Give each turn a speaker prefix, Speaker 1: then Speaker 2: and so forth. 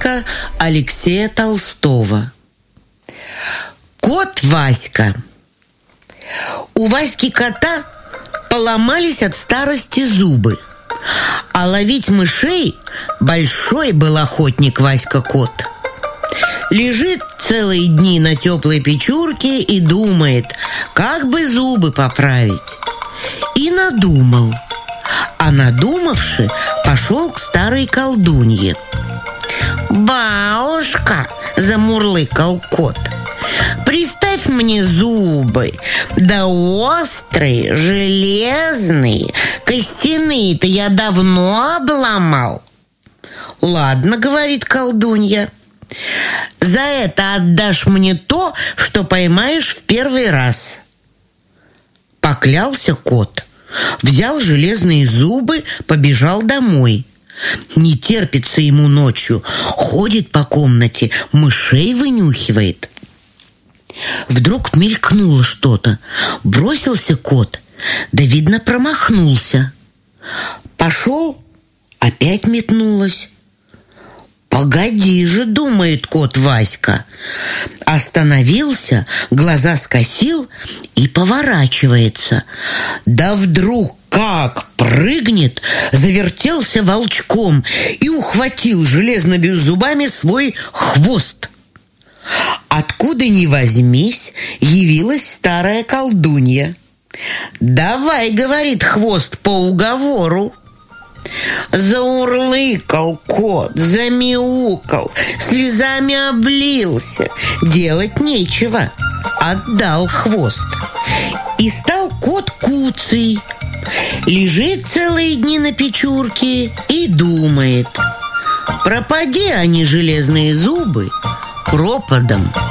Speaker 1: поэта Алексея Толстого. Кот Васька. У Васьки кота поломались от старости зубы, а ловить мышей большой был охотник Васька-кот. Лежит целые дни на теплой печурке и думает, как бы зубы поправить. И надумал. А надумавши, пошел к старой колдунье. «Бабушка!» — замурлыкал кот. «Приставь мне зубы, да острые, железные, костяные-то я давно обломал». «Ладно, — говорит колдунья, — за это отдашь мне то, что поймаешь в первый раз». Поклялся кот, взял железные зубы, побежал домой. Не терпится ему ночью, ходит по комнате, мышей вынюхивает. Вдруг мелькнуло что-то, бросился кот, да, видно, промахнулся. Пошел, опять метнулось. «Погоди же, — думает кот Васька». Остановился, глаза скосил и поворачивается. Да вдруг как прыгнет, завертелся волчком и ухватил железными зубами свой хвост. Откуда ни возьмись, явилась старая колдунья. «Давай, — говорит, — хвост по уговору». Заурлыкал кот, замяукал, слезами облился. Делать нечего, отдал хвост. И стал кот куцый. Лежит целые дни на печурке и думает: пропади они, железные зубы, пропадом.